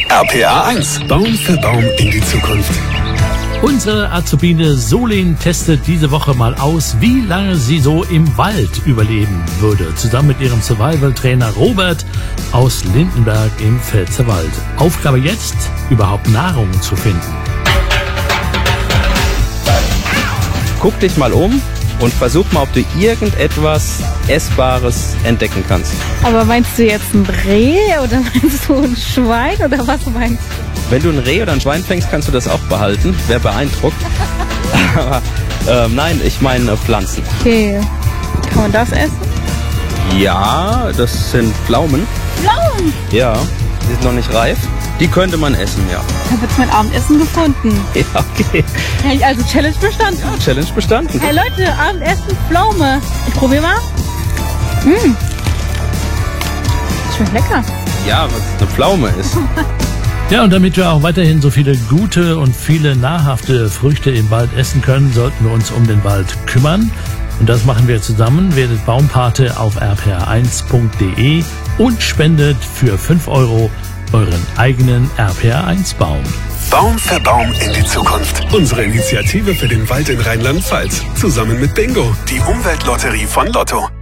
RPA 1. Baum für Baum in die Zukunft. Unsere Azubine Solin testet diese Woche mal aus, wie lange sie so im Wald überleben würde. Zusammen mit ihrem Survival-Trainer Robert aus Lindenberg im Pfälzerwald. Aufgabe jetzt, überhaupt Nahrung zu finden. Guck dich mal um und versuch mal, ob du irgendetwas Essbares entdecken kannst. Aber meinst du jetzt ein Reh oder meinst du ein Schwein oder was meinst du? Wenn du ein Reh oder ein Schwein fängst, kannst du das auch behalten. Wer beeindruckt. Aber nein, ich meine Pflanzen. Okay. Kann man das essen? Ja, das sind Pflaumen. Pflaumen? Ja, die sind noch nicht reif. Die könnte man essen, ja. Da wird mein Abendessen gefunden. Ja, okay. Hey, also Challenge bestanden. Ja, Challenge bestanden. Hey Leute, Abendessen, Pflaume. Ich probiere mal. Schmeckt lecker. Ja, was eine Pflaume ist. Ja, und damit wir auch weiterhin so viele gute und viele nahrhafte Früchte im Wald essen können, sollten wir uns um den Wald kümmern. Und das machen wir zusammen. Werdet Baumpate auf rpa1.de und spendet für 5 € euren eigenen RPA1-Baum. Baum für Baum in die Zukunft. Unsere Initiative für den Wald in Rheinland-Pfalz. Zusammen mit Bingo, die Umweltlotterie von Lotto.